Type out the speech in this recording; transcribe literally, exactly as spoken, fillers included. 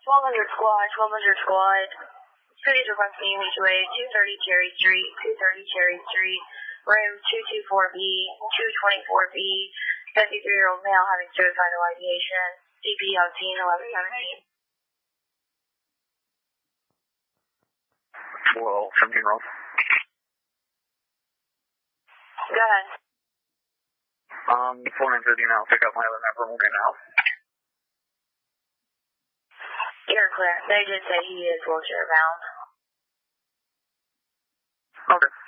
twelve hundred squad, twelve hundred squad. City's requesting U H O A two thirty Cherry Street, two thirty Cherry Street, room two twenty-four B, two twenty-four B, fifty-three-year-old male having suicidal ideation, C P on scene eleven seventeen. twelve seventeen wrong. Go ahead. Um, four nine thirty now, pick up my other member, we'll get now. You're clear. They did say he is wheelchair bound. Okay.